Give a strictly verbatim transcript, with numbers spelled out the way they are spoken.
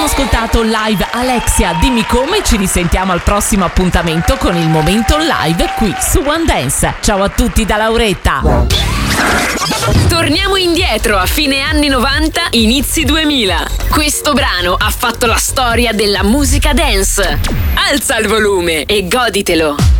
ascoltato live Alexia, dimmi come. Ci risentiamo al prossimo appuntamento con il momento live qui su One Dance. Ciao a tutti da Lauretta. Torniamo indietro a fine anni novanta, inizi duemila. Questo brano ha fatto la storia della musica dance. Alza il volume e goditelo.